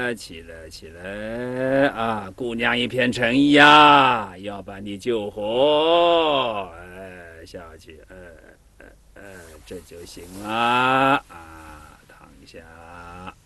起来，起来啊！姑娘一片诚意呀，要把你救活。哎，下去，这就行了啊，躺下。